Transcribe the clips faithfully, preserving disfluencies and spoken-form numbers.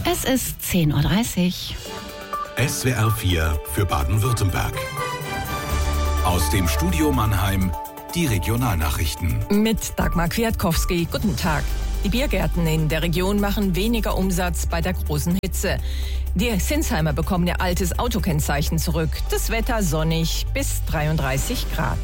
Es ist zehn Uhr dreißig. S W R vier für Baden-Württemberg. Aus dem Studio Mannheim die Regionalnachrichten. Mit Dagmar Kwiatkowski. Guten Tag. Die Biergärten in der Region machen weniger Umsatz bei der großen Hitze. Die Sinsheimer bekommen ihr altes Autokennzeichen zurück. Das Wetter sonnig bis dreiunddreißig Grad.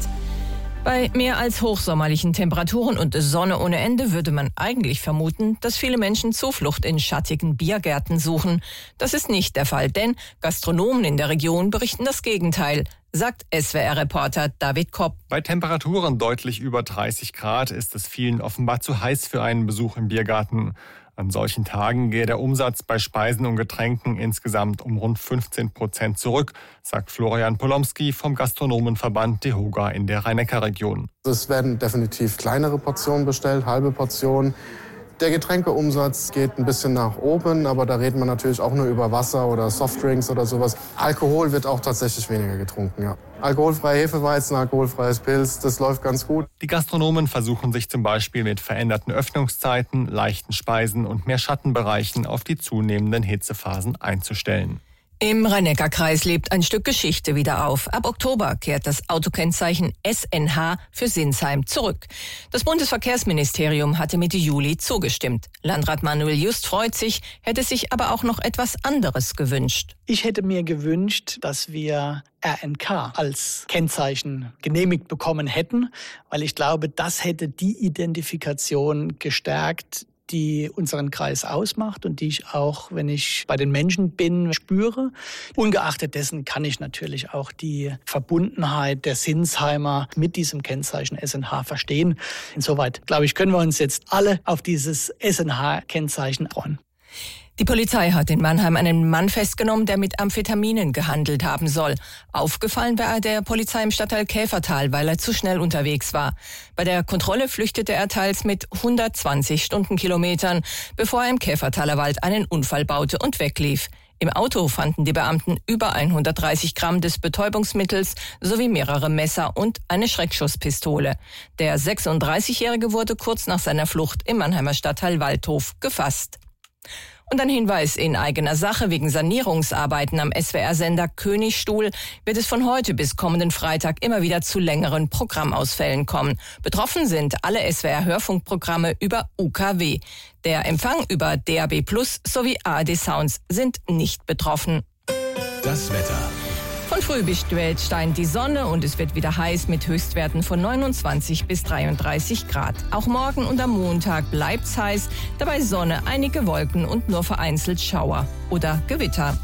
Bei mehr als hochsommerlichen Temperaturen und Sonne ohne Ende würde man eigentlich vermuten, dass viele Menschen Zuflucht in schattigen Biergärten suchen. Das ist nicht der Fall, denn Gastronomen in der Region berichten das Gegenteil, sagt S W R-Reporter David Kopp. Bei Temperaturen deutlich über dreißig Grad ist es vielen offenbar zu heiß für einen Besuch im Biergarten. An solchen Tagen gehe der Umsatz bei Speisen und Getränken insgesamt um rund fünfzehn Prozent zurück, sagt Florian Polomski vom Gastronomenverband DEHOGA in der Rhein-Neckar-Region. Es werden definitiv kleinere Portionen bestellt, halbe Portionen. Der Getränkeumsatz geht ein bisschen nach oben, aber da redet man natürlich auch nur über Wasser oder Softdrinks oder sowas. Alkohol wird auch tatsächlich weniger getrunken, ja. Alkoholfreie Hefeweizen, alkoholfreies Pilz, das läuft ganz gut. Die Gastronomen versuchen sich zum Beispiel mit veränderten Öffnungszeiten, leichten Speisen und mehr Schattenbereichen auf die zunehmenden Hitzephasen einzustellen. Im Rhein-Neckar-Kreis lebt ein Stück Geschichte wieder auf. Ab Oktober kehrt das Autokennzeichen S N H für Sinsheim zurück. Das Bundesverkehrsministerium hatte Mitte Juli zugestimmt. Landrat Manuel Just freut sich, hätte sich aber auch noch etwas anderes gewünscht. Ich hätte mir gewünscht, dass wir R N K als Kennzeichen genehmigt bekommen hätten, weil ich glaube, das hätte die Identifikation gestärkt, die unseren Kreis ausmacht und die ich auch, wenn ich bei den Menschen bin, spüre. Ungeachtet dessen kann ich natürlich auch die Verbundenheit der Sinsheimer mit diesem Kennzeichen S N H verstehen. Insoweit, glaube ich, können wir uns jetzt alle auf dieses S N H-Kennzeichen freuen. Die Polizei hat in Mannheim einen Mann festgenommen, der mit Amphetaminen gehandelt haben soll. Aufgefallen war er der Polizei im Stadtteil Käfertal, weil er zu schnell unterwegs war. Bei der Kontrolle flüchtete er teils mit hundertzwanzig Stundenkilometern, bevor er im Käfertaler Wald einen Unfall baute und weglief. Im Auto fanden die Beamten über hundertdreißig Gramm des Betäubungsmittels sowie mehrere Messer und eine Schreckschusspistole. Der sechsunddreißigjährige wurde kurz nach seiner Flucht im Mannheimer Stadtteil Waldhof gefasst. Und ein Hinweis in eigener Sache: Wegen Sanierungsarbeiten am S W R-Sender Königstuhl wird es von heute bis kommenden Freitag immer wieder zu längeren Programmausfällen kommen. Betroffen sind alle S W R-Hörfunkprogramme über U K W. Der Empfang über D A B plus sowie A R D Sounds sind nicht betroffen. Das Wetter. Von früh bis spät scheint die Sonne und es wird wieder heiß mit Höchstwerten von neunundzwanzig bis dreiunddreißig Grad. Auch morgen und am Montag bleibt's heiß, dabei Sonne, einige Wolken und nur vereinzelt Schauer oder Gewitter.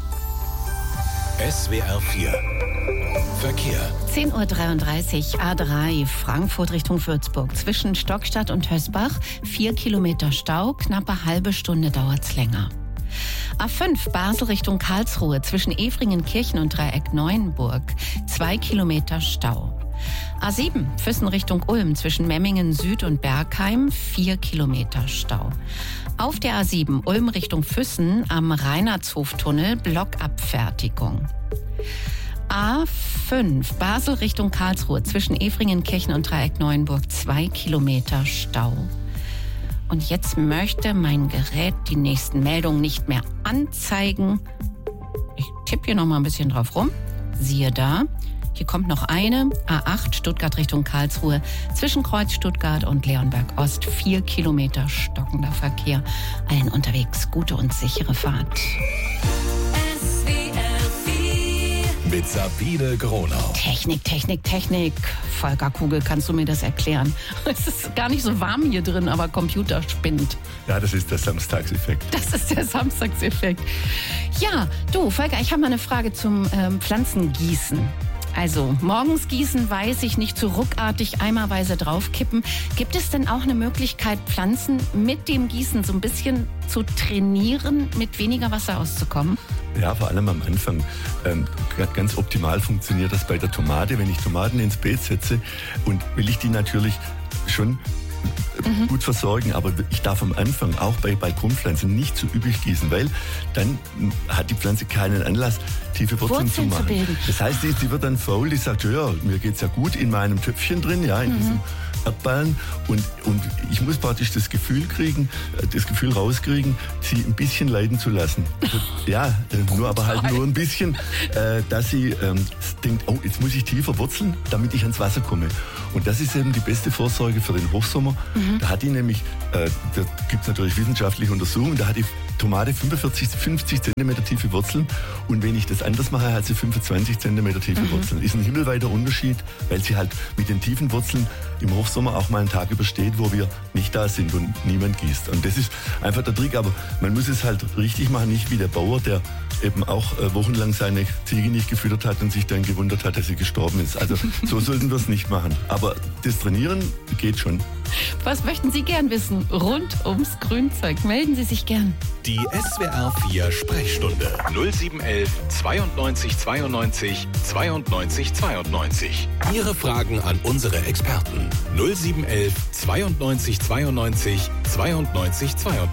S W R vier Verkehr. zehn Uhr dreiunddreißig, A drei, Frankfurt Richtung Würzburg. Zwischen Stockstadt und Hösbach, vier Kilometer Stau, knappe halbe Stunde dauert's länger. A fünf, Basel Richtung Karlsruhe, zwischen Efringen-Kirchen und Dreieck-Neuenburg, zwei Kilometer Stau. A sieben, Füssen Richtung Ulm, zwischen Memmingen Süd und Bergheim, vier Kilometer Stau. Auf der A sieben, Ulm Richtung Füssen, am Reinhardtshoftunnel, Blockabfertigung. A fünf, Basel Richtung Karlsruhe, zwischen Efringen-Kirchen und Dreieck-Neuenburg, zwei Kilometer Stau. Und jetzt möchte mein Gerät die nächsten Meldungen nicht mehr anzeigen. Ich tippe hier noch mal ein bisschen drauf rum. Siehe da, hier kommt noch eine. A acht, Stuttgart Richtung Karlsruhe, zwischen Kreuz Stuttgart und Leonberg Ost, vier Kilometer stockender Verkehr. Allen unterwegs gute und sichere Fahrt. Mit Sabine Gronau. Technik, Technik, Technik. Volker Kugel, kannst du mir das erklären? Es ist gar nicht so warm hier drin, aber Computer spinnt. Ja, das ist der Samstagseffekt. Das ist der Samstagseffekt. Ja, du, Volker, ich habe mal eine Frage zum ähm, Pflanzengießen. Also, morgens gießen, weiß ich nicht, so ruckartig eimerweise draufkippen. Gibt es denn auch eine Möglichkeit, Pflanzen mit dem Gießen so ein bisschen zu trainieren, mit weniger Wasser auszukommen? Ja, vor allem am Anfang. Ähm, ganz optimal funktioniert das bei der Tomate. Wenn ich Tomaten ins Beet setze und will ich die natürlich schon mhm. gut versorgen, aber ich darf am Anfang auch bei Balkonpflanzen nicht zu üppig gießen, weil dann hat die Pflanze keinen Anlass, tiefe Wurzeln, Wurzeln zu machen. Zu das heißt, die, die wird dann faul, die sagt, ja, mir geht's ja gut in meinem Töpfchen drin, ja, in mhm. diesem Erdballen und, und ich muss praktisch das Gefühl kriegen, das Gefühl rauskriegen, sie ein bisschen leiden zu lassen. Ja, nur aber halt nur ein bisschen, äh, dass sie ähm, denkt, oh, jetzt muss ich tiefer wurzeln, damit ich ans Wasser komme. Und das ist eben die beste Vorsorge für den Hochsommer. Mhm. Da hat die nämlich, äh, da gibt es natürlich wissenschaftliche Untersuchungen, da hat die Tomate fünfundvierzig, fünfzig Zentimeter tiefe Wurzeln und wenn ich das anders mache, hat sie fünfundzwanzig Zentimeter tiefe mhm. Wurzeln. Ist ein himmelweiter Unterschied, weil sie halt mit den tiefen Wurzeln im Hochsommer auch mal einen Tag übersteht, wo wir nicht da sind und niemand gießt. Und das ist einfach der Trick, aber man muss es halt richtig machen, nicht wie der Bauer, der eben auch äh, wochenlang seine Ziege nicht gefüttert hat und sich dann gewundert hat, dass sie gestorben ist. Also so sollten wir es nicht machen. Aber das Trainieren geht schon. Was möchten Sie gern wissen rund ums Grünzeug? Melden Sie sich gern. Die S W R vier Sprechstunde null sieben eins eins zweiundneunzig zweiundneunzig zweiundneunzig zweiundneunzig. Ihre Fragen an unsere Experten null sieben eins eins zweiundneunzig zweiundneunzig zweiundneunzig zweiundneunzig.